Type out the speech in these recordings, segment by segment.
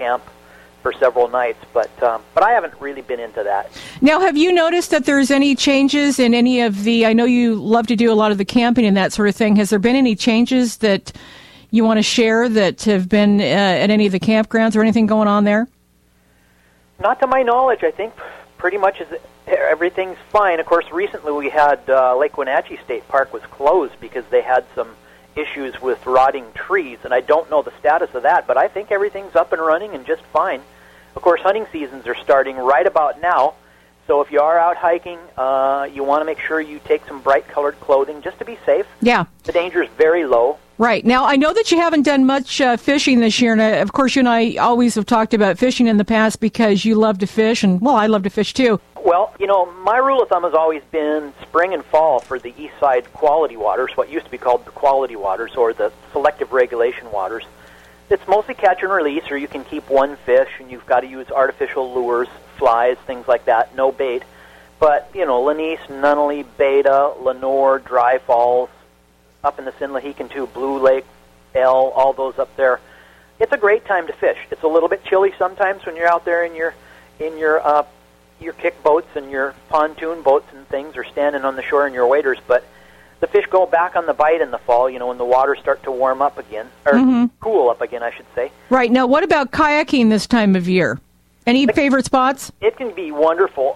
camp for several nights, but I haven't really been into that. Now, have you noticed that there's any changes in any of the, I know you love to do a lot of the camping and that sort of thing, has there been any changes that you want to share that have been at any of the campgrounds or anything going on there? Not to my knowledge. I think pretty much everything's fine. Of course, recently we had Lake Wenatchee State Park was closed because they had some issues with rotting trees, and I don't know the status of that, but I think everything's up and running and just fine. Of course, hunting seasons are starting right about now, so if you are out hiking, you want to make sure you take some bright-colored clothing just to be safe. Yeah. The danger is very low. Right. Now, I know that you haven't done much fishing this year, and of course, you and I always have talked about fishing in the past because you love to fish, and, well, I love to fish too. Well, my rule of thumb has always been spring and fall for the east side quality waters, what used to be called the quality waters or the selective regulation waters. It's mostly catch and release, or you can keep one fish, and you've got to use artificial lures, flies, things like that, no bait. But, Lanise, Nunnally, Beta, Lenore, Dry Falls, up in the Sinlahecan too, Blue Lake, Elle, all those up there. It's a great time to fish. It's a little bit chilly sometimes when you're out there in your kick boats and your pontoon boats and things, or standing on the shore in your waders, but the fish go back on the bite in the fall, when the waters start to warm up again, or cool up again, I should say. Right. Now, what about kayaking this time of year? Any favorite spots? It can be wonderful.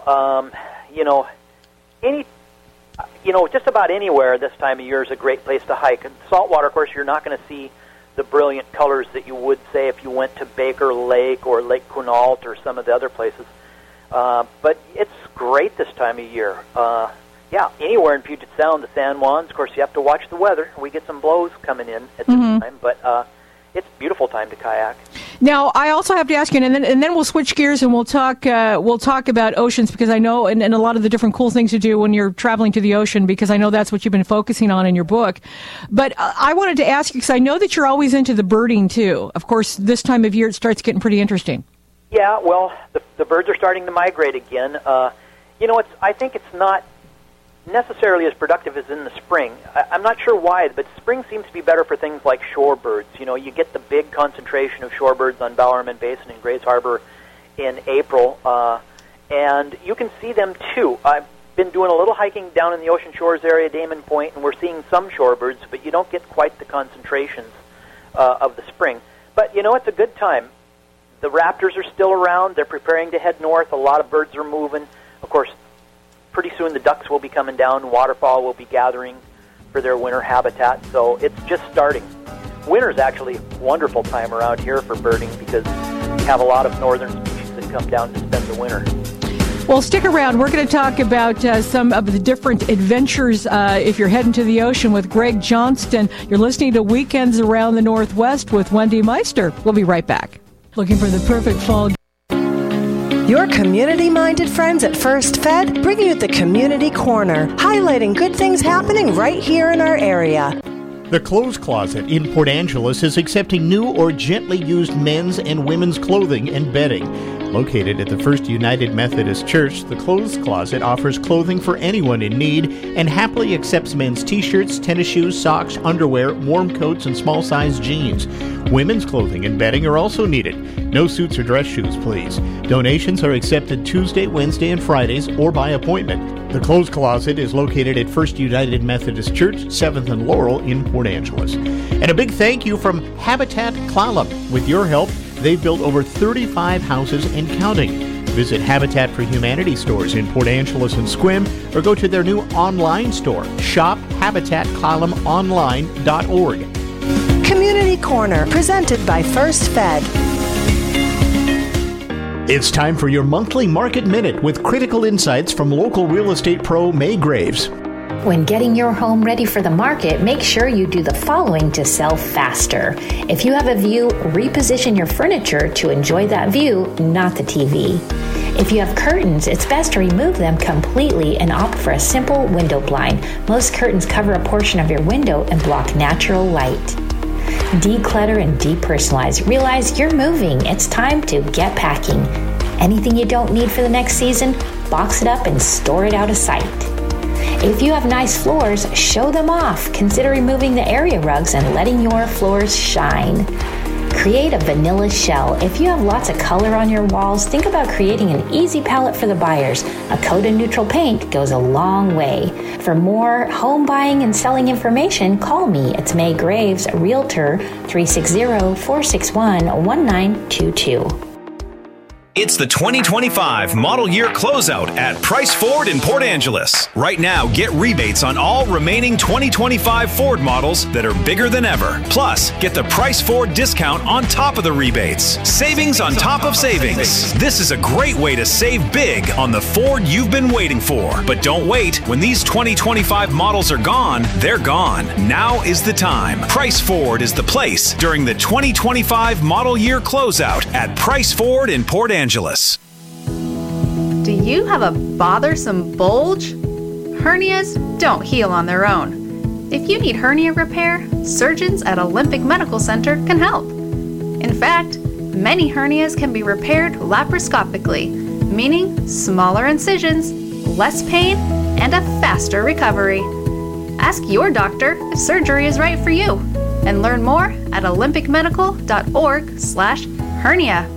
Just about anywhere this time of year is a great place to hike. And saltwater, of course, you're not going to see the brilliant colors that you would, say, if you went to Baker Lake or Lake Quinault or some of the other places. But it's great this time of year. Anywhere in Puget Sound, the San Juans, of course, you have to watch the weather. We get some blows coming in at this time, but it's a beautiful time to kayak. Now, I also have to ask you, and then we'll switch gears and we'll talk about oceans, because I know, and a lot of the different cool things to do when you're traveling to the ocean, because I know that's what you've been focusing on in your book. But I wanted to ask you, because I know that you're always into the birding too. Of course, this time of year it starts getting pretty interesting. Yeah, well, the birds are starting to migrate again. I think it's not necessarily as productive as in the spring. I'm not sure why, but spring seems to be better for things like shorebirds. You get the big concentration of shorebirds on Bowerman Basin and Grays Harbor in April, and you can see them too. I've been doing a little hiking down in the Ocean Shores area, Damon Point, and we're seeing some shorebirds, but you don't get quite the concentrations of the spring. But, it's a good time. The raptors are still around. They're preparing to head north. A lot of birds are moving. Of course, pretty soon the ducks will be coming down. Waterfowl will be gathering for their winter habitat. So it's just starting. Winter's actually a wonderful time around here for birding because we have a lot of northern species that come down to spend the winter. Well, stick around. We're going to talk about some of the different adventures if you're heading to the ocean with Greg Johnston. You're listening to Weekends Around the Northwest with Wendy Meister. We'll be right back. Looking for the perfect fall. Your community-minded friends at First Fed bring you the Community Corner, highlighting good things happening right here in our area. The Clothes Closet in Port Angeles is accepting new or gently used men's and women's clothing and bedding. Located at the First United Methodist Church, the Clothes Closet offers clothing for anyone in need and happily accepts men's t-shirts, tennis shoes, socks, underwear, warm coats, and small-sized jeans. Women's clothing and bedding are also needed. No suits or dress shoes, please. Donations are accepted Tuesday, Wednesday, and Fridays or by appointment. The Clothes Closet is located at First United Methodist Church, 7th and Laurel in Port Angeles. And a big thank you from Habitat Clallam. With your help, they've built over 35 houses and counting. Visit Habitat for Humanity stores in Port Angeles and Sequim, or go to their new online store, shophabitatklallam.online.org. Community Corner, presented by First Fed. It's time for your monthly Market Minute with critical insights from local real estate pro May Graves. When getting your home ready for the market, make sure you do the following to sell faster. If you have a view, reposition your furniture to enjoy that view, not the TV. If you have curtains, it's best to remove them completely and opt for a simple window blind. Most curtains cover a portion of your window and block natural light. Declutter and depersonalize. Realize you're moving. It's time to get packing. Anything you don't need for the next season, box it up and store it out of sight. If you have nice floors, show them off. Consider removing the area rugs and letting your floors shine. Create a vanilla shell. If you have lots of color on your walls, think about creating an easy palette for the buyers. A coat of neutral paint goes a long way. For more home buying and selling information, call me. It's May Graves, Realtor, 360-461-1922. It's the 2025 model year closeout at Price Ford in Port Angeles. Right now, get rebates on all remaining 2025 Ford models that are bigger than ever. Plus, get the Price Ford discount on top of the rebates. Savings on top of savings. This is a great way to save big on the Ford you've been waiting for. But don't wait. When these 2025 models are gone, they're gone. Now is the time. Price Ford is the place during the 2025 model year closeout at Price Ford in Port Angeles. Do you have a bothersome bulge? Hernias don't heal on their own. If you need hernia repair, surgeons at Olympic Medical Center can help. In fact, many hernias can be repaired laparoscopically, meaning smaller incisions, less pain, and a faster recovery. Ask your doctor if surgery is right for you, and learn more at olympicmedical.org/hernia.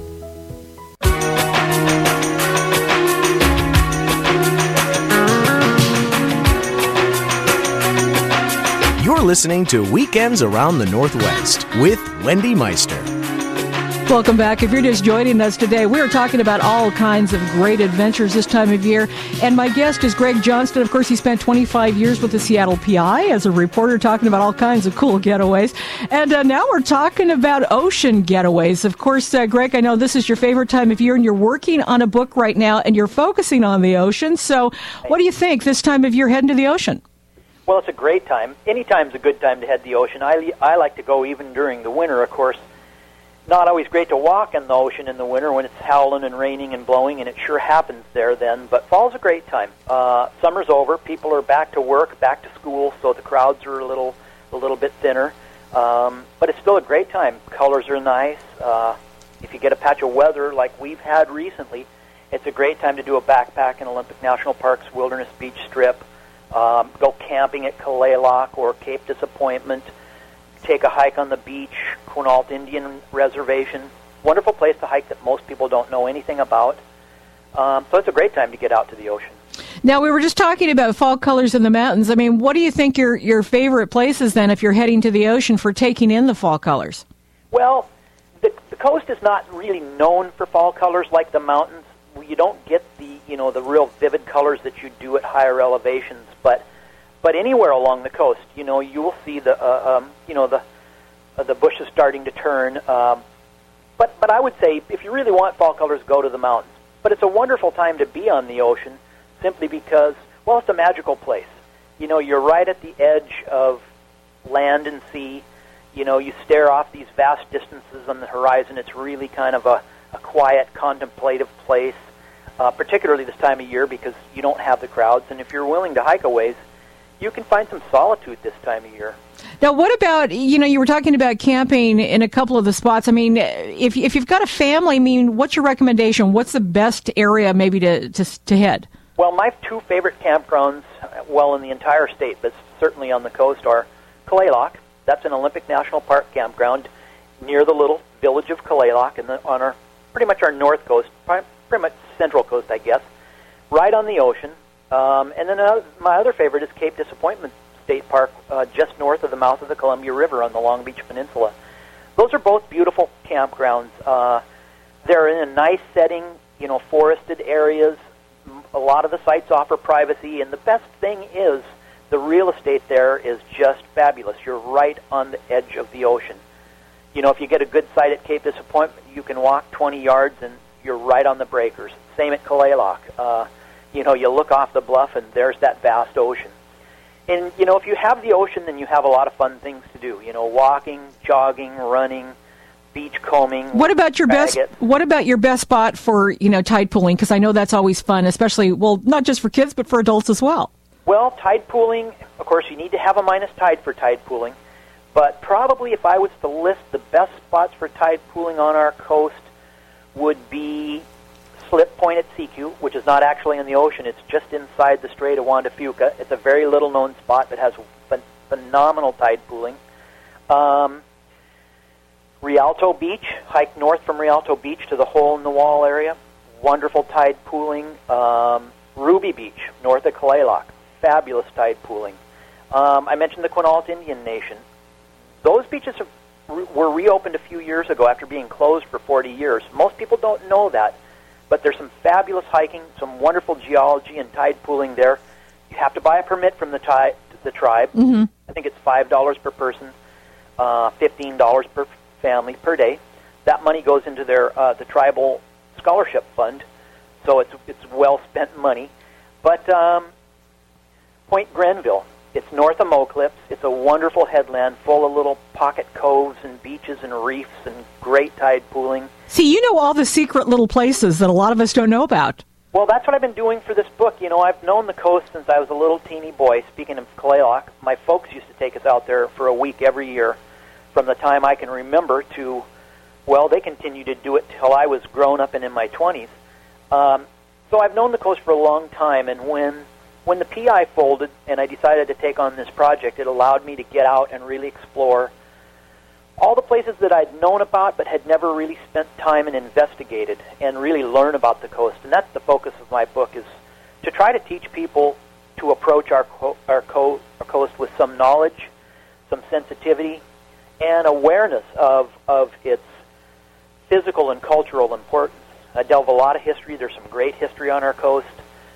You're listening to Weekends Around the Northwest with Wendy Meister. Welcome back. If you're just joining us today, we're talking about all kinds of great adventures this time of year. And my guest is Greg Johnston. Of course, he spent 25 years with the Seattle PI as a reporter talking about all kinds of cool getaways. And now we're talking about ocean getaways. Of course, Greg, I know this is your favorite time of year, and you're working on a book right now, and you're focusing on the ocean. So what do you think this time of year heading to the ocean? Well, it's a great time. Any time's a good time to head to the ocean. I like to go even during the winter, of course. Not always great to walk in the ocean in the winter when it's howling and raining and blowing, and it sure happens there then. But fall's a great time. Summer's over. People are back to work, back to school, so the crowds are a little bit thinner. But it's still a great time. Colors are nice. If you get a patch of weather like we've had recently, it's a great time to do a backpack in Olympic National Park's Wilderness Beach Strip. Go camping at Kalaloch or Cape Disappointment. Take a hike on the beach, Quinault Indian Reservation. Wonderful place to hike that most people don't know anything about. So it's a great time to get out to the ocean. Now, we were just talking about fall colors in the mountains. I mean, what do you think your favorite places then if you're heading to the ocean for taking in the fall colors? Well, the coast is not really known for fall colors like the mountains. You don't get the real vivid colors that you do at higher elevations, but anywhere along the coast, you will see the bushes starting to turn. But I would say if you really want fall colors, go to the mountains. But it's a wonderful time to be on the ocean, simply because, well, it's a magical place. You're right at the edge of land and sea. You stare off these vast distances on the horizon. It's really kind of a quiet, contemplative place. Particularly this time of year because you don't have the crowds. And if you're willing to hike a ways, you can find some solitude this time of year. Now, what about, you were talking about camping in a couple of the spots. I mean, if you've got a family, I mean, what's your recommendation? What's the best area maybe to head? Well, my two favorite campgrounds, in the entire state, but certainly on the coast, are Kalaloch. That's an Olympic National Park campground near the little village of Kalaloch on pretty much our north coast, pretty much central coast, I guess, right on the ocean. And then my other favorite is Cape Disappointment State Park, just north of the mouth of the Columbia River on the Long Beach Peninsula. Those are both beautiful campgrounds. They're in a nice setting, forested areas. A lot of the sites offer privacy, and the best thing is the real estate there is just fabulous. You're right on the edge of the ocean. If you get a good site at Cape Disappointment, you can walk 20 yards and you're right on the breakers. Same at Kalaloch. You look off the bluff and there's that vast ocean. And, if you have the ocean, then you have a lot of fun things to do. Walking, jogging, running, beach combing. What about your best spot for, tide pooling? Because I know that's always fun, especially, not just for kids, but for adults as well. Well, tide pooling, of course, you need to have a minus tide for tide pooling. But probably if I was to list the best spots for tide pooling on our coast would be Slip Point at CQ, which is not actually in the ocean. It's just inside the Strait of Juan de Fuca. It's a very little-known spot that has phenomenal tide pooling. Rialto Beach, hike north from Rialto Beach to the Hole in the Wall area. Wonderful tide pooling. Ruby Beach, north of Kalaloch. Fabulous tide pooling. I mentioned the Quinault Indian Nation. Those beaches were reopened a few years ago after being closed for 40 years. Most people don't know that, but there's some fabulous hiking, some wonderful geology and tide pooling there. You have to buy a permit from the tribe. Mm-hmm. I think it's $5 per person, $15 per family per day. That money goes into their the tribal scholarship fund, so it's well spent money. But Point Grenville, it's north of Moe Cliffs. It's a wonderful headland full of little pocket coves and beaches and reefs and great tide pooling. See, you know all the secret little places that a lot of us don't know about. Well, that's what I've been doing for this book. You know, I've known the coast since I was a little teeny boy. Speaking of Kalaloch, my folks used to take us out there for a week every year from the time I can remember to, well, they continued to do it till I was grown up and in my 20s. So I've known the coast for a long time, and when the PI folded and I decided to take on this project, it allowed me to get out and really explore all the places that I'd known about but had never really spent time and investigated and really learn about the coast. And that's the focus of my book, is to try to teach people to approach our coast with some knowledge, some sensitivity, and awareness of its physical and cultural importance. I delve a lot of history. There's some great history on our coast.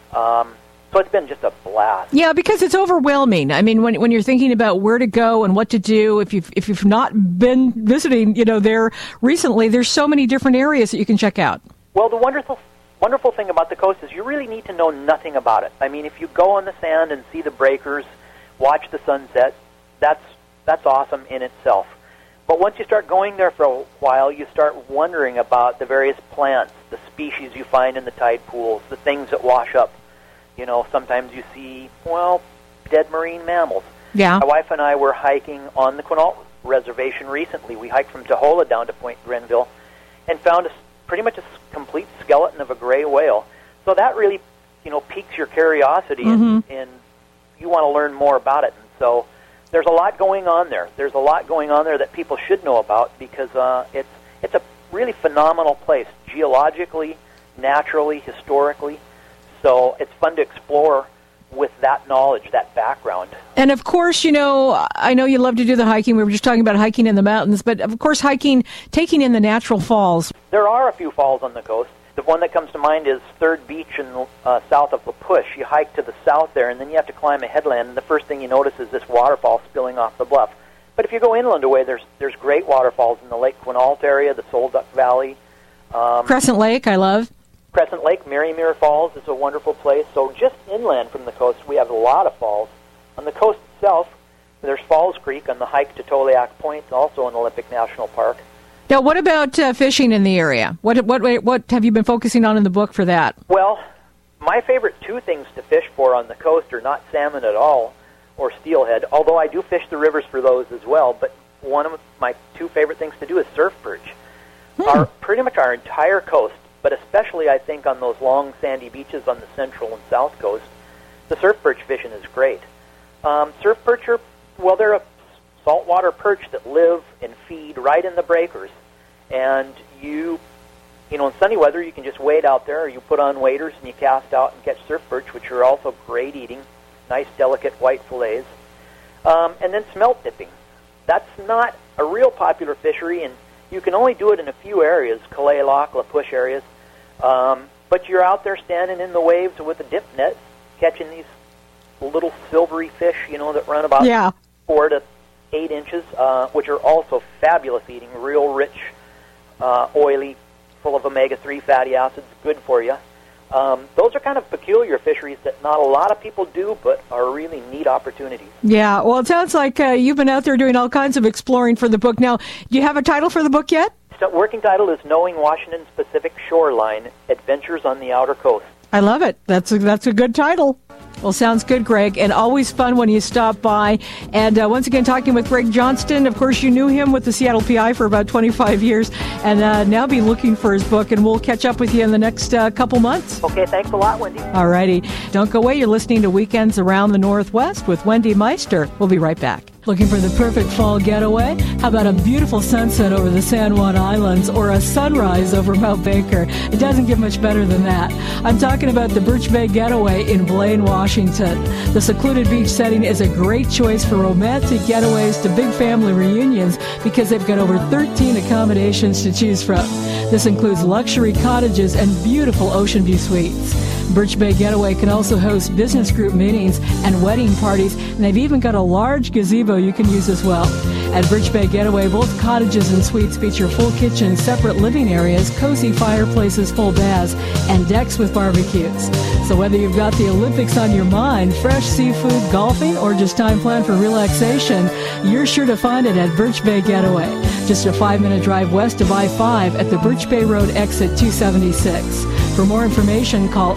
So it's been just a blast. Yeah, because it's overwhelming. I mean, when you're thinking about where to go and what to do, if you've not been visiting, there recently, there's so many different areas that you can check out. Well, the wonderful thing about the coast is you really need to know nothing about it. I mean, if you go on the sand and see the breakers, watch the sunset, that's awesome in itself. But once you start going there for a while, you start wondering about the various plants, the species you find in the tide pools, the things that wash up. Sometimes you see, dead marine mammals. Yeah. My wife and I were hiking on the Quinault Reservation recently. We hiked from Tahola down to Point Grenville and found pretty much a complete skeleton of a gray whale. So that really, piques your curiosity, and you want to learn more about it. And so there's a lot going on there. There's a lot going on there that people should know about, because it's a really phenomenal place, geologically, naturally, historically. So it's fun to explore with that knowledge, that background. And of course, I know you love to do the hiking. We were just talking about hiking in the mountains, but of course taking in the natural falls. There are a few falls on the coast. The one that comes to mind is Third Beach in south of La Push. You hike to the south there, and then you have to climb a headland, and the first thing you notice is this waterfall spilling off the bluff. But if you go inland away, there's great waterfalls in the Lake Quinault area, the Solduck Valley. Crescent Lake, I love. Crescent Lake, Marymere Falls is a wonderful place. So just inland from the coast, we have a lot of falls. On the coast itself, there's Falls Creek on the hike to Toliak Point, also in Olympic National Park. Now, what about fishing in the area? What have you been focusing on in the book for that? Well, my favorite two things to fish for on the coast are not salmon at all or steelhead, although I do fish the rivers for those as well. But one of my two favorite things to do is surf perch. Pretty much our entire coast, but especially, I think, on those long sandy beaches on the central and south coast, the surf perch fishing is great. Surf perch they're a saltwater perch that live and feed right in the breakers. And in sunny weather, you can just wade out there, or you put on waders and you cast out and catch surf perch, which are also great eating, nice, delicate white fillets. And then smelt dipping. That's not a real popular fishery, and you can only do it in a few areas, Kalaloch, La Push areas. But you're out there standing in the waves with a dip net, catching these little silvery fish, that run about 4 to 8 inches, which are also fabulous eating, real rich, oily, full of omega-3 fatty acids, good for you. Those are kind of peculiar fisheries that not a lot of people do, but are really neat opportunities. Yeah, well, it sounds like you've been out there doing all kinds of exploring for the book. Now, do you have a title for the book yet? The working title is Knowing Washington's Pacific Shoreline, Adventures on the Outer Coast. I love it. That's a good title. Well, sounds good, Greg, and always fun when you stop by. And once again, talking with Greg Johnston. Of course, you knew him with the Seattle PI for about 25 years, and now be looking for his book, and we'll catch up with you in the next couple months. Okay, thanks a lot, Wendy. All righty. Don't go away. You're listening to Weekends Around the Northwest with Wendy Meister. We'll be right back. Looking for the perfect fall getaway? How about a beautiful sunset over the San Juan Islands or a sunrise over Mount Baker? It doesn't get much better than that. I'm talking about the Birch Bay Getaway in Blaine, Washington. The secluded beach setting is a great choice for romantic getaways to big family reunions because they've got over 13 accommodations to choose from. This includes luxury cottages and beautiful ocean view suites. Birch Bay Getaway can also host business group meetings and wedding parties, and they've even got a large gazebo you can use as well. At Birch Bay Getaway, both cottages and suites feature full kitchens, separate living areas, cozy fireplaces, full baths, and decks with barbecues. So whether you've got the Olympics on your mind, fresh seafood, golfing, or just time planned for relaxation, you're sure to find it at Birch Bay Getaway. Just a 5-minute drive west of I-5 at the Birch Bay Road exit 276. For more information, call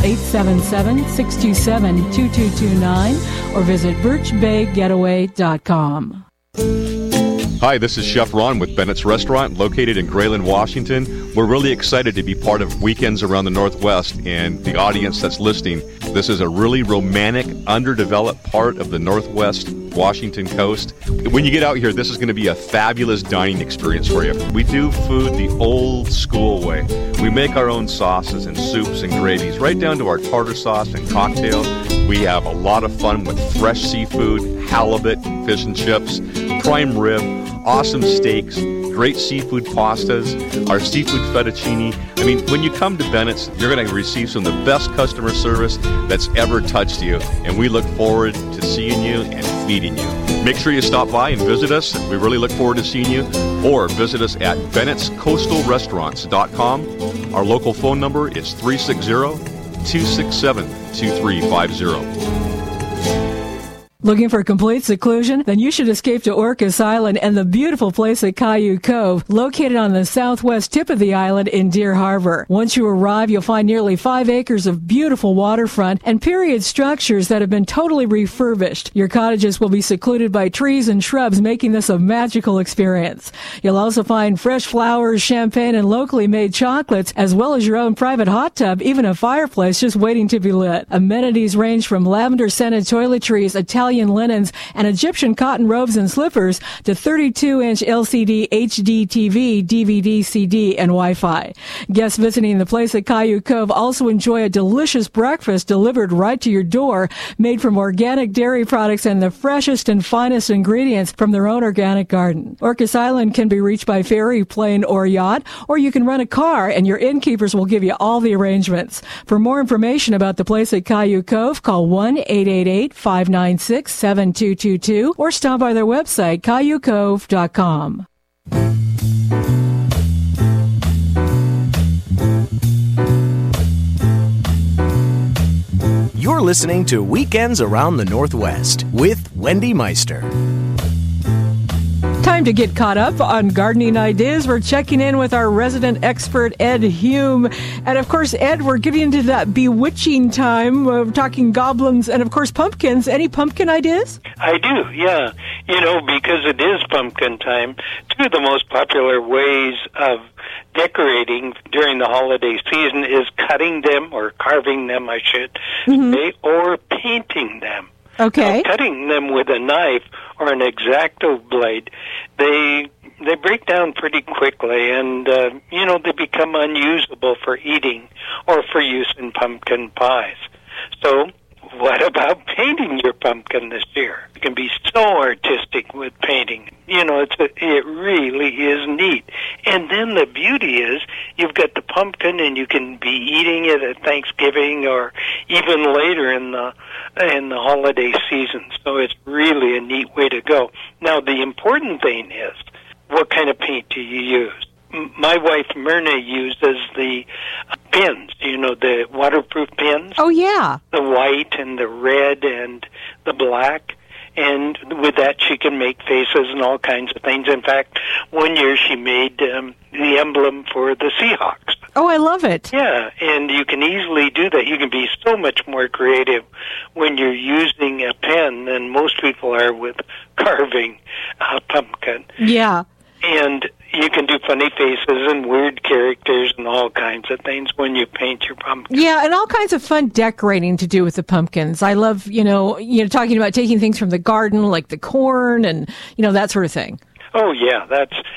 877-627-2229 or visit birchbaygetaway.com. Hi, this is Chef Ron with Bennett's Restaurant, located in Grayland, Washington. We're really excited to be part of Weekends Around the Northwest, and the audience that's listening, this is a really romantic, underdeveloped part of the Northwest Washington coast. When you get out here, this is going to be a fabulous dining experience for you. We do food the old school way. We make our own sauces and soups and gravies, right down to our tartar sauce and cocktail. We have a lot of fun with fresh seafood, halibut, fish and chips, prime rib, awesome steaks, great seafood pastas, our seafood fettuccine. I mean, when you come to Bennett's, you're going to receive some of the best customer service that's ever touched you, and we look forward to seeing you and feeding you. Make sure you stop by and visit us. We really look forward to seeing you, or visit us at Bennett'sCoastalRestaurants.com. Our local phone number is 360-267-2350. Looking for complete seclusion? Then you should escape to Orcas Island and the beautiful place at Caillou Cove, located on the southwest tip of the island in Deer Harbor. Once you arrive, you'll find nearly 5 acres of beautiful waterfront and period structures that have been totally refurbished. Your cottages will be secluded by trees and shrubs, making this a magical experience. You'll also find fresh flowers, champagne, and locally made chocolates, as well as your own private hot tub, even a fireplace just waiting to be lit. Amenities range from lavender-scented toiletries, Italian linens, and Egyptian cotton robes and slippers to 32-inch LCD HD TV, DVD, CD, and Wi-Fi. Guests visiting the place at Caillou Cove also enjoy a delicious breakfast delivered right to your door, made from organic dairy products and the freshest and finest ingredients from their own organic garden. Orcas Island can be reached by ferry, plane, or yacht, or you can rent a car and your innkeepers will give you all the arrangements. For more information about the place at Caillou Cove, call 1-888-596-7222 or stop by their website, cailloucove.com. You're listening to Weekends Around the Northwest with Wendy Meister. Time to get caught up on gardening ideas. We're checking in with our resident expert, Ed Hume. And of course, Ed, we're getting into that bewitching time of talking goblins and, of course, pumpkins. Any pumpkin ideas? I do, yeah. You know, because it is pumpkin time, two of the most popular ways of decorating during the holiday season is cutting them, or carving them, I should say, or painting them. Okay. Now, cutting them with a knife or an X-Acto blade, they break down pretty quickly, and they become unusable for eating or for use in pumpkin pies. So what about painting your pumpkin this year? You can be so artistic with painting. You know, it really is neat. And then the beauty is you've got the pumpkin, and you can be eating it at Thanksgiving or even later in the holiday season. So it's really a neat way to go. Now, the important thing is, what kind of paint do you use? My wife, Myrna, uses the pins, the waterproof pins. Oh, yeah. The white and the red and the black. And with that, she can make faces and all kinds of things. In fact, one year she made the emblem for the Seahawks. Oh, I love it. Yeah, and you can easily do that. You can be so much more creative when you're using a pen than most people are with carving a pumpkin. Yeah. And, You can do funny faces and weird characters and all kinds of things when you paint your pumpkin. Yeah, and all kinds of fun decorating to do with the pumpkins. I love, talking about taking things from the garden, like the corn and, that sort of thing. Oh, yeah,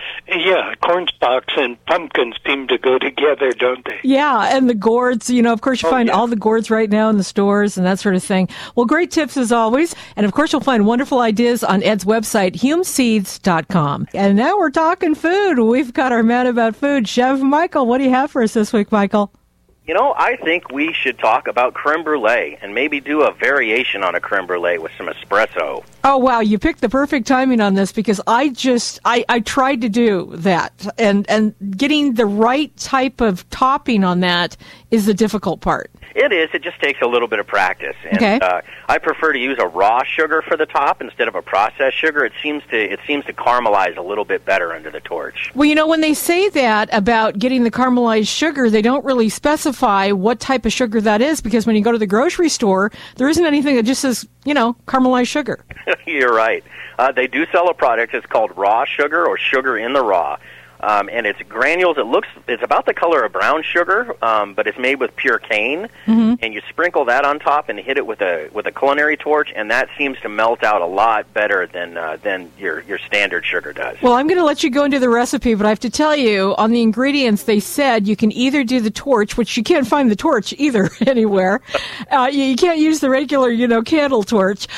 corn stalks and pumpkins seem to go together, don't they? Yeah, and the gourds, of course you find all the gourds right now in the stores and that sort of thing. Well, great tips as always. And of course you'll find wonderful ideas on Ed's website, humeseeds.com. And now we're talking food. We've got our man about food, Chef Michael. What do you have for us this week, Michael? I think we should talk about creme brulee and maybe do a variation on a creme brulee with some espresso. Oh, wow. You picked the perfect timing on this because I tried to do that. And getting the right type of topping on that is the difficult part. It is. It just takes a little bit of practice. And, I prefer to use a raw sugar for the top instead of a processed sugar. It seems to caramelize a little bit better under the torch. Well, when they say that about getting the caramelized sugar, they don't really specify what type of sugar that is because when you go to the grocery store, there isn't anything that just says, caramelized sugar. You're right. They do sell a product. It's called raw sugar or sugar in the raw. And it's granules. It's about the color of brown sugar, but it's made with pure cane. Mm-hmm. And you sprinkle that on top and hit it with a culinary torch, and that seems to melt out a lot better than your standard sugar does. Well, I'm going to let you go into the recipe, but I have to tell you, on the ingredients, they said you can either do the torch, which you can't find the torch either anywhere. You can't use the regular, candle torch.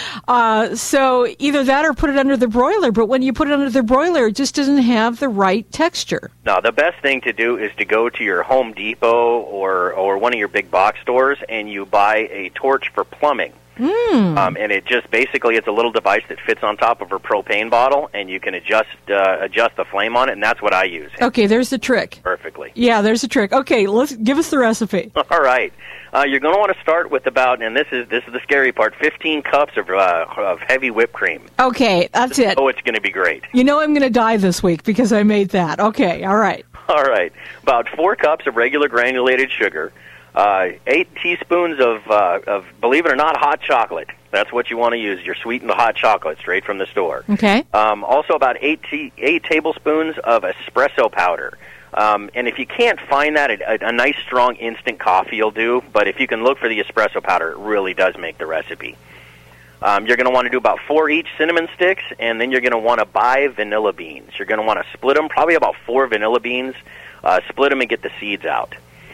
So either that or put it under the broiler. But when you put it under the broiler, it just doesn't have the right texture. No, the best thing to do is to go to your Home Depot or one of your big box stores and you buy a torch for plumbing. And it just basically it's a little device that fits on top of a propane bottle, and you can adjust the flame on it, and that's what I use. Okay, there's the trick. Perfectly. Yeah, there's the trick. Okay, give us the recipe. All right. You're going to want to start with about, and this is the scary part, 15 cups of heavy whipped cream. Okay, that's it. Oh, it's going to be great. I'm going to die this week because I made that. Okay, all right. All right. About 4 cups of regular granulated sugar, 8 teaspoons of, believe it or not, hot chocolate. That's what you want to use, your sweetened hot chocolate straight from the store. Okay. Also about 8 tablespoons of espresso powder. And if you can't find that, a nice strong instant coffee will do. But if you can look for the espresso powder, it really does make the recipe. You're going to want to do about 4 each cinnamon sticks, and then you're going to want to buy vanilla beans. You're going to want to split them, probably about 4 vanilla beans. Split them and get the seeds out.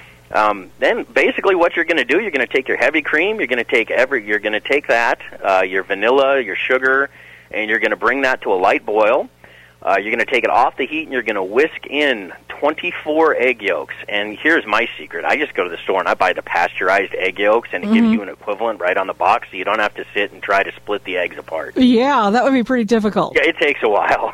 Then basically what you're going to do, you're going to take your heavy cream, you're going to take that, your vanilla, your sugar, and you're going to bring that to a light boil. You're going to take it off the heat, and you're going to whisk in 24 egg yolks. And here's my secret. I just go to the store, and I buy the pasteurized egg yolks, and it gives you an equivalent right on the box, so you don't have to sit and try to split the eggs apart. Yeah, that would be pretty difficult. Yeah, it takes a while.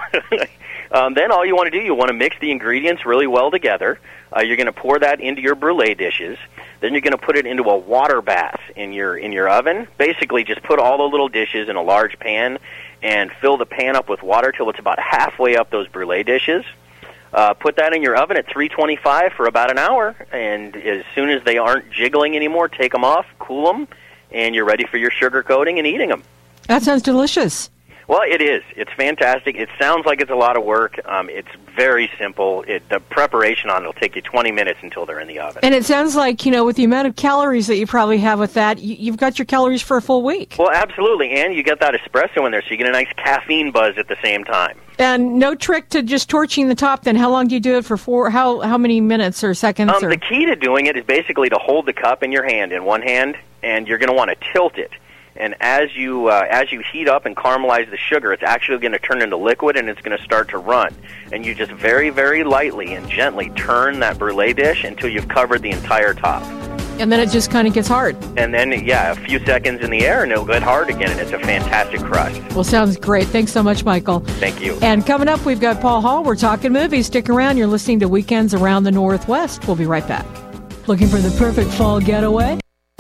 Then all you want to do, you want to mix the ingredients really well together. You're going to pour that into your brulee dishes. Then you're going to put it into a water bath in your oven. Basically, just put all the little dishes in a large pan and fill the pan up with water till it's about halfway up those brulee dishes. Put that in your oven at 325 for about an hour, and as soon as they aren't jiggling anymore, take them off, cool them, and you're ready for your sugar coating and eating them. That sounds delicious. Well, it is. It's fantastic. It sounds like it's a lot of work. It's very simple. The preparation on it will take you 20 minutes until they're in the oven. And it sounds like, with the amount of calories that you probably have with that, you've got your calories for a full week. Well, absolutely. And you get that espresso in there, so you get a nice caffeine buzz at the same time. And no trick to just torching the top, then. How long do you do it for? How many minutes or seconds? The key to doing it is basically to hold the cup in your hand, in one hand, and you're going to want to tilt it. And as you heat up and caramelize the sugar, it's actually going to turn into liquid, and it's going to start to run. And you just very, very lightly and gently turn that brulee dish until you've covered the entire top. And then it just kind of gets hard. And then, a few seconds in the air, and it'll get hard again, and it's a fantastic crust. Well, sounds great. Thanks so much, Michael. Thank you. And coming up, we've got Paul Hall. We're talking movies. Stick around. You're listening to Weekends Around the Northwest. We'll be right back. Looking for the perfect fall getaway?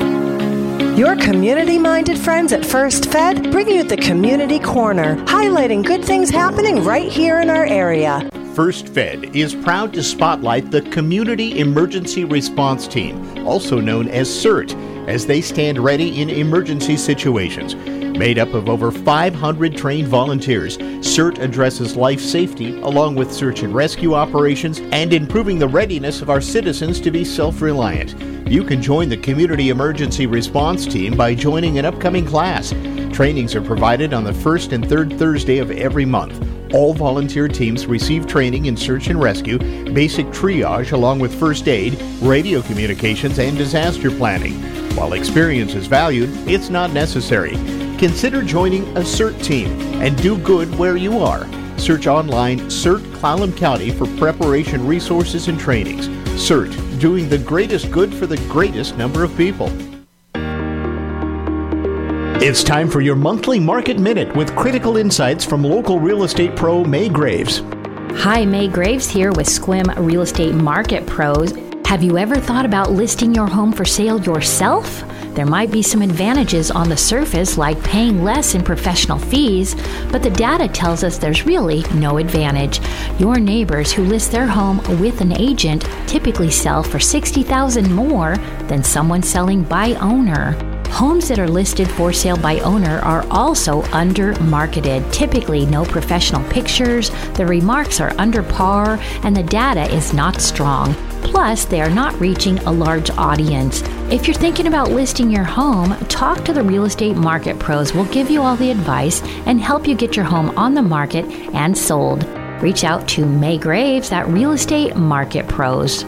Your community-minded friends at First Fed bring you the Community Corner, highlighting good things happening right here in our area. First Fed is proud to spotlight the Community Emergency Response Team, also known as CERT, as they stand ready in emergency situations. Made up of over 500 trained volunteers, CERT addresses life safety along with search and rescue operations and improving the readiness of our citizens to be self-reliant. You can join the Community Emergency Response Team by joining an upcoming class. Trainings are provided on the first and third Thursday of every month. All volunteer teams receive training in search and rescue, basic triage along with first aid, radio communications, and disaster planning. While experience is valued, it's not necessary. Consider joining a CERT team and do good where you are. Search online CERT Clallam County for preparation resources and trainings. CERT, doing the greatest good for the greatest number of people. It's time for your monthly Market Minute with critical insights from local real estate pro May Graves. Hi, May Graves here with Sequim Real Estate Market Pros. Have you ever thought about listing your home for sale yourself? There might be some advantages on the surface, like paying less in professional fees, but the data tells us there's really no advantage. Your neighbors who list their home with an agent typically sell for $60,000 more than someone selling by owner. Homes that are listed for sale by owner are also under-marketed. Typically, no professional pictures, the remarks are under par, and the data is not strong. Plus, they are not reaching a large audience. If you're thinking about listing your home, talk to the Real Estate Market Pros. We'll give you all the advice and help you get your home on the market and sold. Reach out to May Graves at Real Estate Market Pros.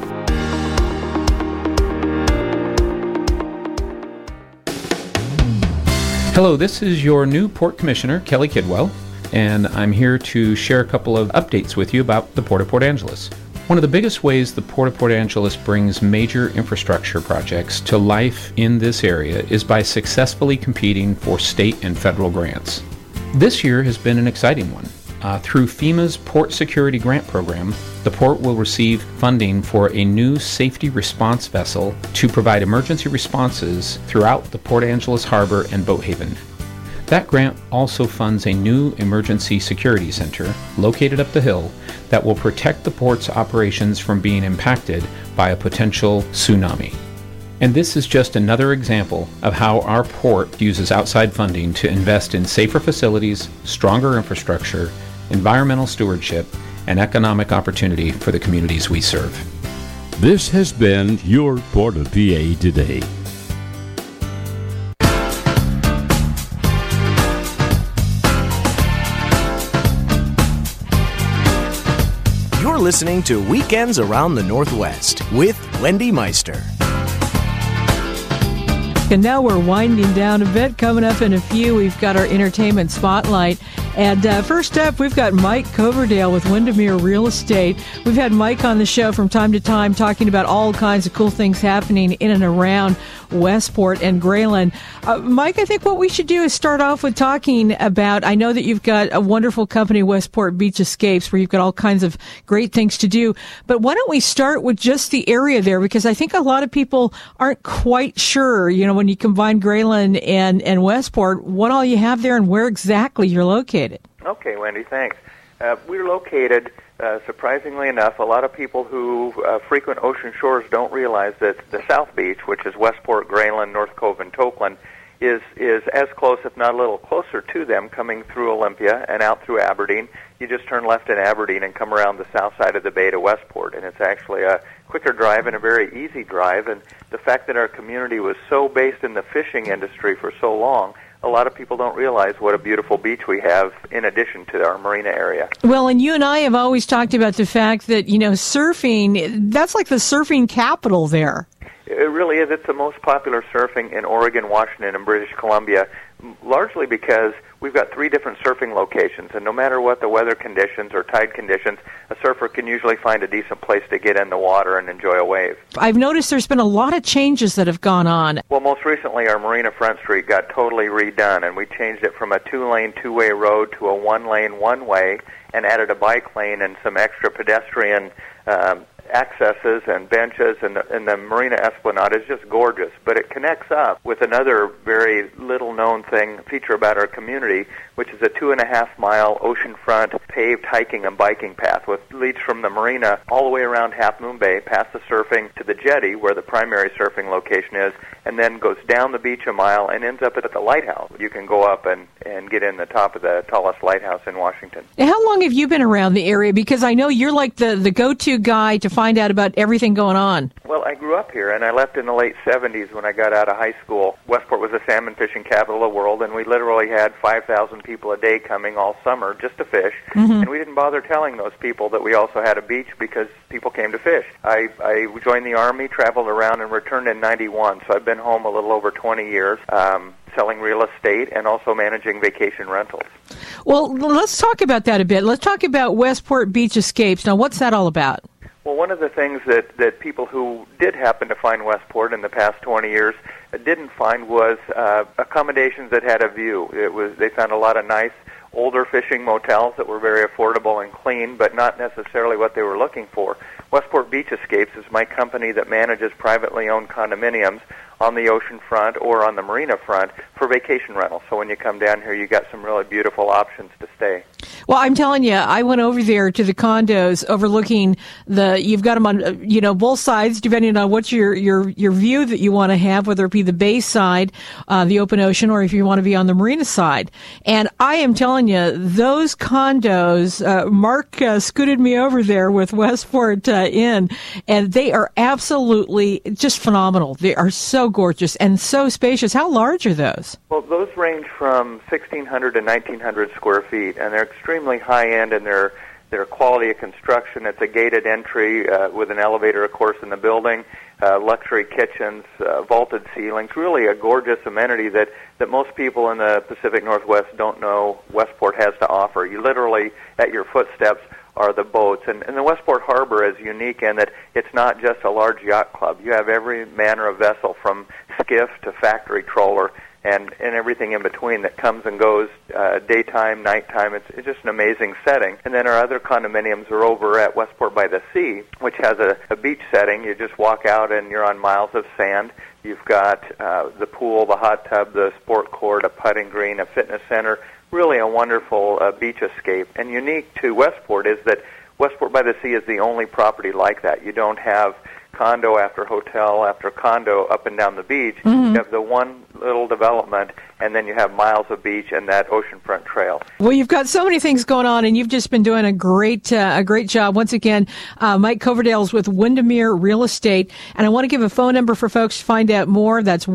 Hello, this is your new Port Commissioner, Kelly Kidwell, and I'm here to share a couple of updates with you about the Port of Port Angeles. One of the biggest ways the Port of Port Angeles brings major infrastructure projects to life in this area is by successfully competing for state and federal grants. This year has been an exciting one. Through FEMA's Port Security Grant Program, the Port will receive funding for a new safety response vessel to provide emergency responses throughout the Port Angeles Harbor and Boat Haven. That grant also funds a new emergency security center located up the hill that will protect the port's operations from being impacted by a potential tsunami. And this is just another example of how our port uses outside funding to invest in safer facilities, stronger infrastructure, environmental stewardship, and economic opportunity for the communities we serve. This has been your Port of PA Today. You're listening to Weekends Around the Northwest with Wendy Meister. And now we're winding down a bit. Coming up in a few, we've got our entertainment spotlight. And first up, we've got Mike Coverdale with Windermere Real Estate. We've had Mike on the show from time to time talking about all kinds of cool things happening in and around Westport and Grayling. Mike, I think what we should do is start off with talking about, I know that you've got a wonderful company, Westport Beach Escapes, where you've got all kinds of great things to do. But why don't we start with just the area there? Because I think a lot of people aren't quite sure, you know, when you combine Grayling and Westport, what all you have there and where exactly you're located. Okay, Wendy, thanks. We're located, surprisingly enough, a lot of people who frequent ocean shores don't realize that the South Beach, which is Westport, Grayling, North Cove, and Tokeland, is as close, if not a little closer to them, coming through Olympia and out through Aberdeen. You just turn left in Aberdeen and come around the south side of the bay to Westport, and it's actually a quicker drive and a very easy drive. And the fact that our community was so based in the fishing industry for so long, a lot of people don't realize what a beautiful beach we have in addition to our marina area. Well, and you and I have always talked about the fact that, you know, surfing, that's like the surfing capital there. It really is. It's the most popular surfing in Oregon, Washington, and British Columbia, largely because we've got 3 different surfing locations, and no matter what the weather conditions or tide conditions, a surfer can usually find a decent place to get in the water and enjoy a wave. I've noticed there's been a lot of changes that have gone on. Well, most recently, our Marina Front Street got totally redone, and we changed it from a 2-lane, 2-way road to a 1-lane, 1-way, and added a bike lane and some extra pedestrian accesses and benches, and the Marina Esplanade is just gorgeous. But it connects up with another very little-known feature about our community, which is a 2.5-mile oceanfront paved hiking and biking path, which leads from the marina all the way around Half Moon Bay, past the surfing to the jetty, where the primary surfing location is, and then goes down the beach a mile and ends up at the lighthouse. You can go up and get in the top of the tallest lighthouse in Washington. Now, how long have you been around the area? Because I know you're like the go-to guy to find out about everything going on. Well, I grew up here, and I left in the late 70s when I got out of high school. Westport was the salmon fishing capital of the world, and we literally had 5,000 people a day coming all summer just to fish. Mm-hmm. And we didn't bother telling those people that we also had a beach because people came to fish. I joined the Army, traveled around, and returned in 91, so I've been home a little over 20 years. Selling real estate and also managing vacation rentals. Well, let's talk about that a bit. Let's talk about Westport Beach Escapes. Now, what's that all about? Well, one of the things that people who did happen to find Westport in the past 20 years didn't find was accommodations that had a view. They found a lot of nice older fishing motels that were very affordable and clean, but not necessarily what they were looking for. Westport Beach Escapes is my company that manages privately owned condominiums on the ocean front or on the marina front for vacation rentals. So when you come down here, you got some really beautiful options to stay. Well, I'm telling you, I went over there to the condos overlooking you've got them on, both sides, depending on what's your view that you want to have, whether it be the bay side, the open ocean, or if you want to be on the marina side. And I am telling you, those condos, Mark scooted me over there with Westport Inn, and they are absolutely just phenomenal. They are so gorgeous and so spacious. How large are those? Well, those range from 1,600 to 1,900 square feet, and they're extremely high-end in their quality of construction. It's a gated entry with an elevator, of course, in the building, luxury kitchens, vaulted ceilings, really a gorgeous amenity that most people in the Pacific Northwest don't know Westport has to offer. You literally, at your footsteps, are the boats. And the Westport Harbor is unique in that it's not just a large yacht club. You have every manner of vessel from skiff to factory trawler and everything in between that comes and goes daytime, nighttime. It's just an amazing setting. And then our other condominiums are over at Westport by the Sea, which has a beach setting. You just walk out and you're on miles of sand. You've got the pool, the hot tub, the sport court, a putting green, a fitness center. Really a wonderful beach escape. And unique to Westport is that Westport by the Sea is the only property like that. You don't have condo after hotel after condo up and down the beach. Mm-hmm. You have the one little development, and then you have miles of beach and that oceanfront trail. Well, you've got so many things going on, and you've just been doing a great job. Once again, Mike Coverdale's with Windermere Real Estate, and I want to give a phone number for folks to find out more. That's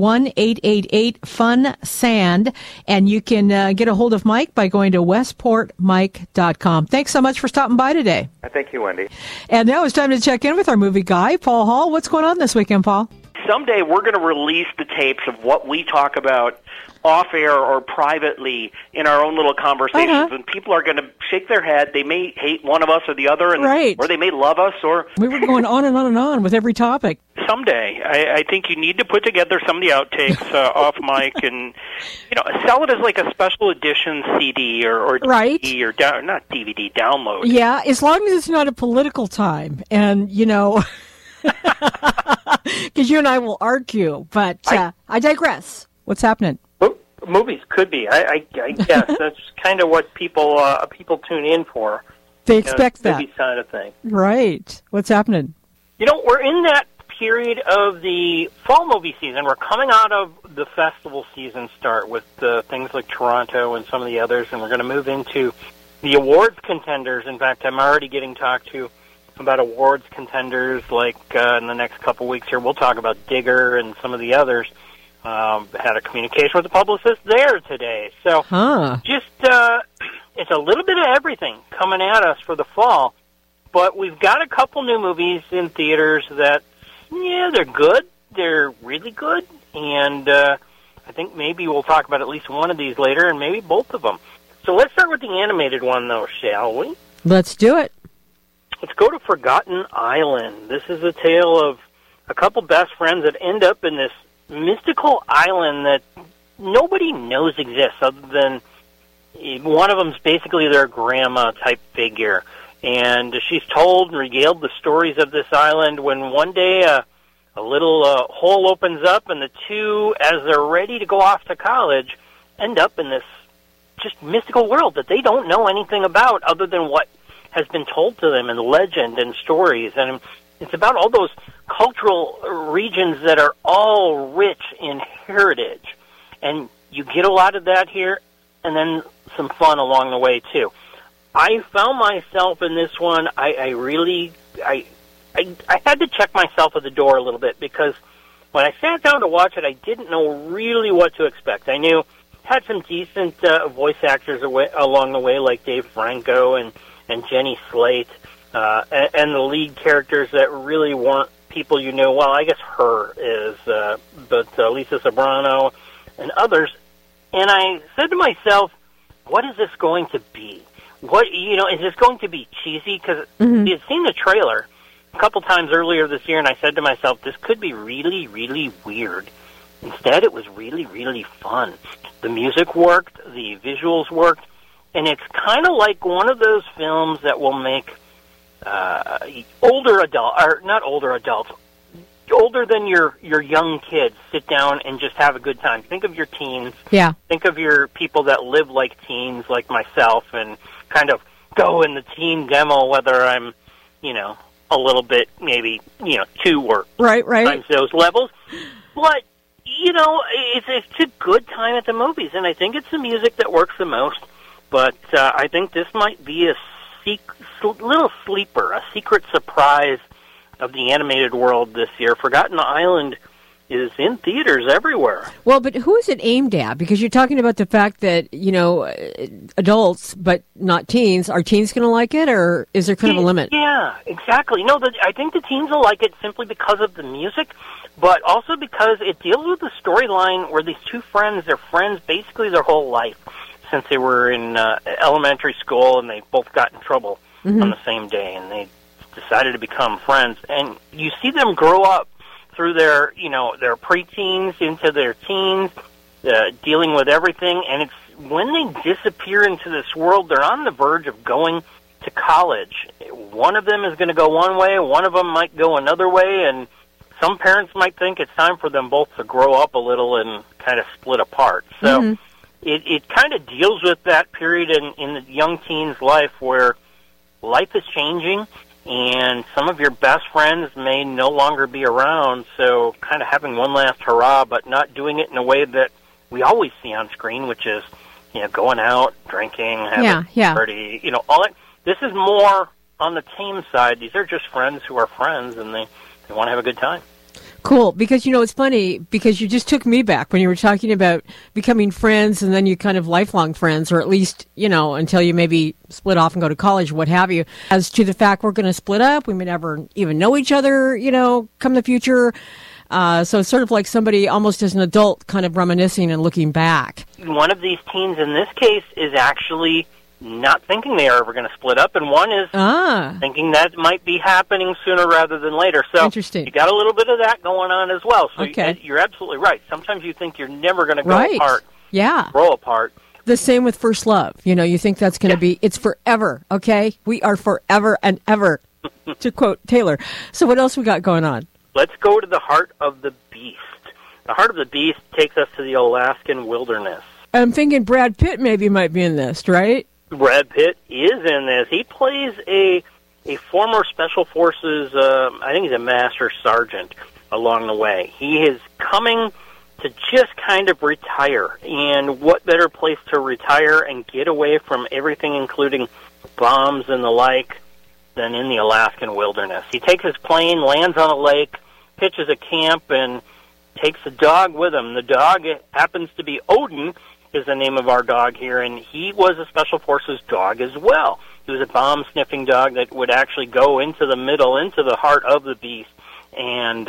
1-888-FUN-SAND, and you can get a hold of Mike by going to westportmike.com. Thanks so much for stopping by today. Thank you, Wendy. And now it's time to check in with our movie guy, Paul Hall. What's going on this weekend, Paul? Someday we're going to release the tapes of what we talk about off-air or privately in our own little conversations, and people are going to shake their head. They may hate one of us or the other, or they may love us. Or we were going on and on and on with every topic. Someday, I think you need to put together some of the outtakes off mic and sell it as like a special edition CD or DVD or not DVD download. Yeah, as long as it's not a political time, and because you and I will argue, but I digress. What's happening? Movies could be. I guess that's kind of what people tune in for. They expect that movie side of thing, right? What's happening? We're in that period of the fall movie season. We're coming out of the festival season start with things like Toronto and some of the others, and we're going to move into the awards contenders. In fact, I'm already getting talked to about awards contenders like in the next couple weeks here. We'll talk about Digger and some of the others. Had a communication with the publicist there today. So just it's a little bit of everything coming at us for the fall. But we've got a couple new movies in theaters that, they're good. They're really good. And I think maybe we'll talk about at least one of these later and maybe both of them. So let's start with the animated one, though, shall we? Let's do it. Let's go to Forgotten Island. This is a tale of a couple best friends that end up in this mystical island that nobody knows exists other than one of them's basically their grandma type figure. And she's told and regaled the stories of this island when one day a little hole opens up, and the two, as they're ready to go off to college, end up in this just mystical world that they don't know anything about other than what has been told to them in legend and stories. And it's about all those cultural regions that are all rich in heritage. And you get a lot of that here, and then some fun along the way, too. I found myself in this one, I had to check myself at the door a little bit, because when I sat down to watch it, I didn't know really what to expect. I knew had some decent voice actors along the way, like Dave Franco and Jenny Slate, and the lead characters that really weren't people you knew. Well, I guess her is, but Lisa Sobrano and others. And I said to myself, what is this going to be? Is this going to be cheesy? Because we had seen the trailer a couple times earlier this year, and I said to myself, this could be really, really weird. Instead, it was really, really fun. The music worked, the visuals worked, and it's kind of like one of those films that will make older than your young kids sit down and just have a good time. Think of your teens. Yeah. Think of your people that live like teens, like myself, and kind of go in the teen demo, whether I'm, a little bit, maybe, 2 or right times those levels. But, it's a good time at the movies, and I think it's the music that works the most. But I think this might be a little sleeper, a secret surprise of the animated world this year. Forgotten Island is in theaters everywhere. Well, but who is it aimed at? Because you're talking about the fact that, adults, but not teens. Are teens going to like it, or is there kind of a limit? Yeah, exactly. No, I think the teens will like it simply because of the music, but also because it deals with the storyline where these two friends, they're friends basically their whole life since they were in elementary school, and they both got in trouble on the same day, and they decided to become friends. And you see them grow up through their preteens into their teens, dealing with everything. And it's when they disappear into this world, they're on the verge of going to college. One of them is going to go one way, one of them might go another way, and some parents might think it's time for them both to grow up a little and kind of split apart. So it kind of deals with that period in the young teen's life where life is changing, and some of your best friends may no longer be around, so kind of having one last hurrah, but not doing it in a way that we always see on screen, which is, going out, drinking, having a party, all that. This is more on the tame side. These are just friends who are friends, and they want to have a good time. Cool, because, it's funny, because you just took me back when you were talking about becoming friends and then you kind of lifelong friends, or at least, until you maybe split off and go to college, what have you. As to the fact we're going to split up, we may never even know each other, come the future. So it's sort of like somebody almost as an adult kind of reminiscing and looking back. One of these teens in this case is actually not thinking they are ever going to split up, and one is thinking that might be happening sooner rather than later. So interesting. You got a little bit of that going on as well. So you're absolutely right. Sometimes you think you're never going to go apart, grow apart. The same with first love. You think that's going to be, it's forever, okay? We are forever and ever, to quote Taylor. So what else we got going on? Let's go to the Heart of the Beast. The Heart of the Beast takes us to the Alaskan wilderness. I'm thinking Brad Pitt maybe might be in this, right? Brad Pitt is in this. He plays a former Special Forces, I think he's a master sergeant along the way. He is coming to just kind of retire. And what better place to retire and get away from everything, including bombs and the like, than in the Alaskan wilderness. He takes his plane, lands on a lake, pitches a camp, and takes a dog with him. The dog happens to be Odin, is the name of our dog here, and he was a Special Forces dog as well. He was a bomb-sniffing dog that would actually go into the middle, into the heart of the beast, and,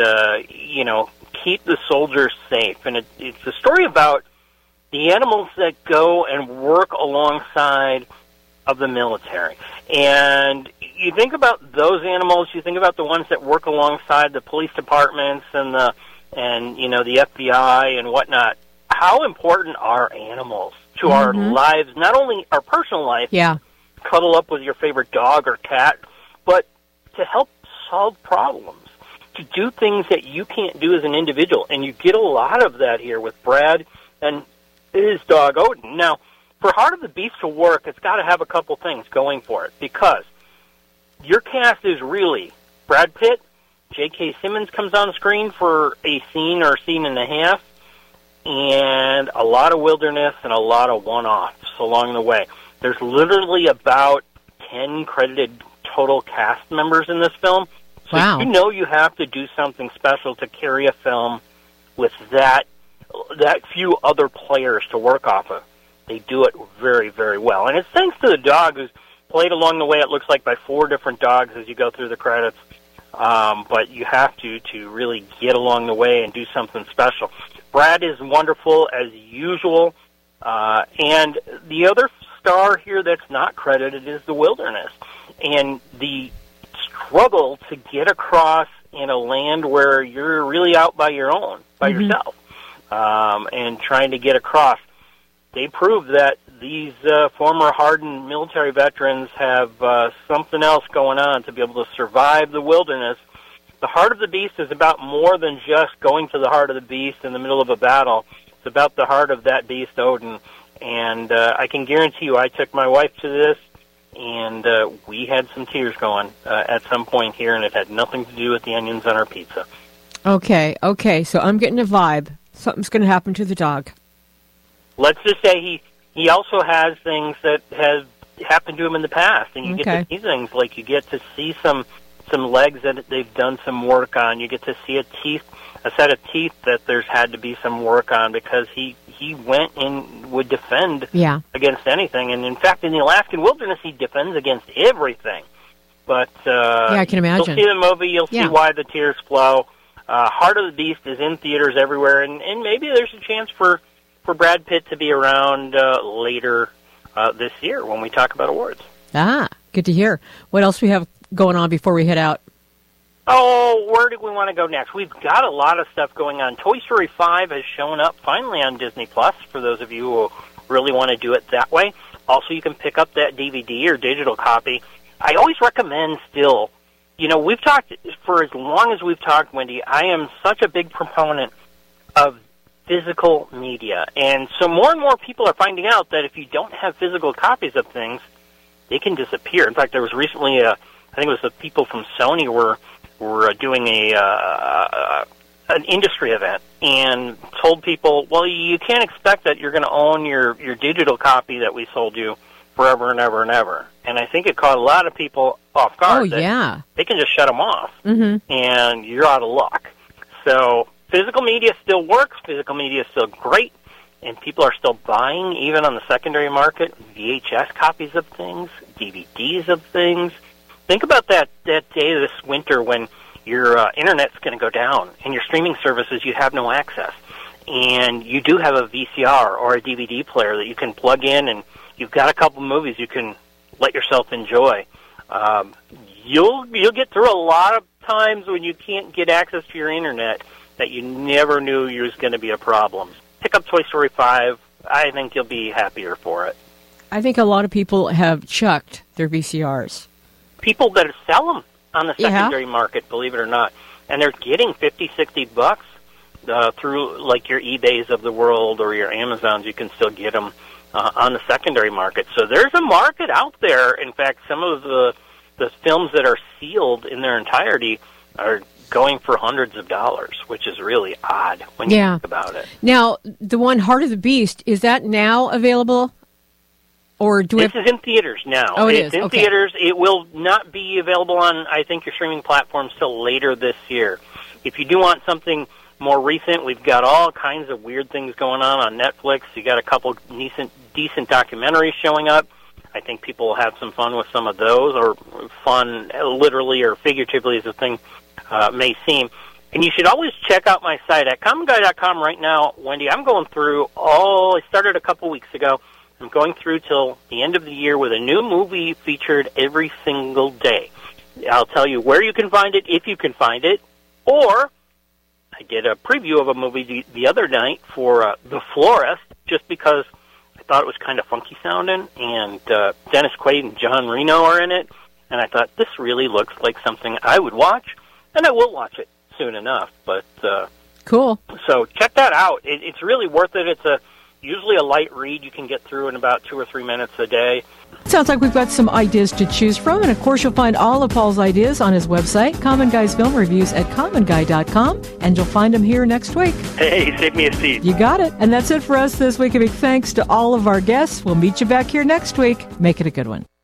keep the soldiers safe. And it's a story about the animals that go and work alongside of the military. And you think about those animals, you think about the ones that work alongside the police departments and the FBI and whatnot. How important are animals to our lives, not only our personal life, cuddle up with your favorite dog or cat, but to help solve problems, to do things that you can't do as an individual. And you get a lot of that here with Brad and his dog, Odin. Now, for Heart of the Beast to work, it's got to have a couple things going for it, because your cast is really Brad Pitt, J.K. Simmons comes on screen for a scene or a scene and a half, and a lot of wilderness and a lot of one-offs along the way. There's literally about 10 credited total cast members in this film. So wow. You know you have to do something special to carry a film with that few other players to work off of. They do it very, very well. And it's thanks to the dog, who's played along the way, it looks like, by 4 different dogs as you go through the credits. But you have to really get along the way and do something special. Brad is wonderful as usual. And the other star here that's not credited is the wilderness. And the struggle to get across in a land where you're really out by your own, by yourself, and trying to get across. They prove that these former hardened military veterans have something else going on to be able to survive the wilderness. The Heart of the Beast is about more than just going to the heart of the beast in the middle of a battle. It's about the heart of that beast, Odin. And I can guarantee you, I took my wife to this, and we had some tears going at some point here, and it had nothing to do with the onions on our pizza. Okay, so I'm getting a vibe. Something's going to happen to the dog. Let's just say he also has things that have happened to him in the past, and you get to see things like you get to see some legs that they've done some work on. You get to see a set of teeth that there's had to be some work on, because he went and would defend against anything. And in fact, in the Alaskan wilderness, he defends against everything. But I can imagine. You'll see the movie, you'll see why the tears flow. Heart of the Beast is in theaters everywhere, and maybe there's a chance for Brad Pitt to be around later this year when we talk about awards. Good to hear. What else we have going on before we head out? Oh, where do we want to go next? We've got a lot of stuff going on. Toy Story 5 has shown up finally on Disney Plus, for those of you who really want to do it that way. Also, you can pick up that DVD or digital copy. I always recommend still, we've talked, for as long as we've talked, Wendy, I am such a big proponent of physical media. And so more and more people are finding out that if you don't have physical copies of things, they can disappear. In fact, there was recently I think it was the people from Sony were doing an industry event and told people, well, you can't expect that you're going to own your digital copy that we sold you forever and ever and ever. And I think it caught a lot of people off guard. They can just shut them off, and you're out of luck. So physical media still works. Physical media is still great, and people are still buying, even on the secondary market, VHS copies of things, DVDs of things. Think about that day this winter when your internet's going to go down and your streaming services, you have no access. And you do have a VCR or a DVD player that you can plug in, and you've got a couple movies you can let yourself enjoy. You'll get through a lot of times when you can't get access to your internet that you never knew was going to be a problem. Pick up Toy Story 5. I think you'll be happier for it. I think a lot of people have chucked their VCRs. People that sell them on the secondary market, believe it or not. And they're getting $50-$60 through, like, your eBays of the world or your Amazons. You can still get them on the secondary market. So there's a market out there. In fact, some of the films that are sealed in their entirety are going for hundreds of dollars, which is really odd when you think about it. Now, the one Heart of the Beast, is that now available? Or This is in theaters now. Oh, it's in theaters. It will not be available on, I think, your streaming platforms till later this year. If you do want something more recent, we've got all kinds of weird things going on Netflix. You got a couple decent documentaries showing up. I think people will have some fun with some of those, or fun literally or figuratively as the thing may seem. And you should always check out my site at commonguy.com right now, Wendy. I'm going through I started a couple weeks ago. I'm going through till the end of the year with a new movie featured every single day. I'll tell you where you can find it, if you can find it, or I did a preview of a movie the other night for The Florist, just because I thought it was kind of funky sounding, and Dennis Quaid and John Reno are in it, and I thought, this really looks like something I would watch, and I will watch it soon enough. But cool. So check that out. It's really worth it. It's usually a light read you can get through in about 2 or 3 minutes a day. Sounds like we've got some ideas to choose from, and of course you'll find all of Paul's ideas on his website, Common Guy's Film Reviews at commonguy.com, and you'll find them here next week. Hey, save me a seat. You got it. And that's it for us this week. A big thanks to all of our guests. We'll meet you back here next week. Make it a good one.